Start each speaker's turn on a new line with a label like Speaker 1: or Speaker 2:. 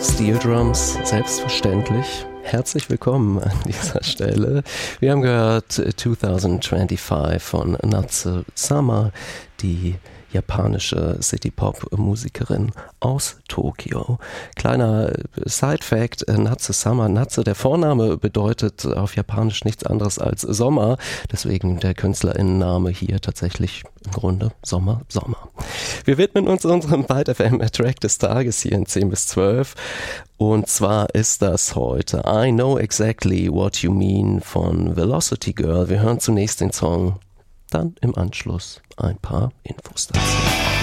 Speaker 1: Steel Drums, selbstverständlich. Herzlich willkommen an dieser Stelle. Wir haben gehört 2025 von Natsu Sama, die japanische City-Pop-Musikerin aus Tokio. Kleiner Side-Fact, Natsu Sama, Natsu, der Vorname bedeutet auf Japanisch nichts anderes als Sommer, deswegen der KünstlerInnenname hier tatsächlich im Grunde Sommer. Wir widmen uns unserem Byte-FM-Track des Tages hier in 10 bis 12 und zwar ist das heute I Know Exactly What You Mean von Velocity Girl. Wir hören zunächst den Song, dann im Anschluss ein paar Infos dazu.